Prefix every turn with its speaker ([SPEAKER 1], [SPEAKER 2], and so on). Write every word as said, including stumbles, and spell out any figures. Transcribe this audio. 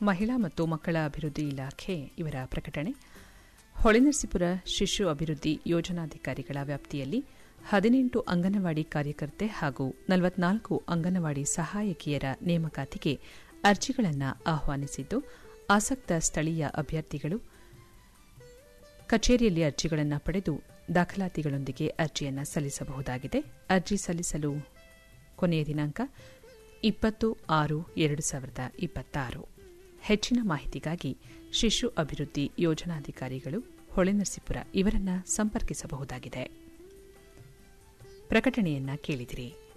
[SPEAKER 1] ಮಹಿಳಾ ಮತ್ತು ಮಕ್ಕಳ ಅಭಿವೃದ್ಧಿ ಇಲಾಖೆ ಇವರ ಪ್ರಕಟಣೆ. ಹೊಳೆನರಸೀಪುರ ಶಿಶು ಅಭಿವೃದ್ಧಿ ಯೋಜನಾಧಿಕಾರಿಗಳ ವ್ಯಾಪ್ತಿಯಲ್ಲಿ ಹದಿನೆಂಟು ಅಂಗನವಾಡಿ ಕಾರ್ಯಕರ್ತೆ ಹಾಗೂ ನಲವತ್ನಾಲ್ಕು ಅಂಗನವಾಡಿ ಸಹಾಯಕಿಯರ ನೇಮಕಾತಿಗೆ ಅರ್ಜಿಗಳನ್ನು ಆಹ್ವಾನಿಸಿದ್ದು, ಆಸಕ್ತ ಸ್ಥಳೀಯ ಅಭ್ಯರ್ಥಿಗಳು ಕಚೇರಿಯಲ್ಲಿ ಅರ್ಜಿಗಳನ್ನು ಪಡೆದು ದಾಖಲಾತಿಗಳೊಂದಿಗೆ ಅರ್ಜಿಯನ್ನು ಸಲ್ಲಿಸಬಹುದಾಗಿದೆ. ಅರ್ಜಿ ಸಲ್ಲಿಸಲು ಕೊನೆಯ ದಿನಾಂಕ ಇಪ್ಪತ್ತು ಆರು ಎರಡು ಸಾವಿರದ ಇಪ್ಪತ್ತಾರು. ಹೆಚ್ಚಿನ ಮಾಹಿತಿಗಾಗಿ ಶಿಶು ಅಭಿವೃದ್ಧಿ ಯೋಜನಾಧಿಕಾರಿಗಳು ಹೊಳೆನರಸೀಪುರ ಇವರನ್ನು ಸಂಪರ್ಕಿಸಬಹುದಾಗಿದೆ. ಪ್ರಕಟಣೆಯನ್ನ ಕೇಳಿದಿರಿ.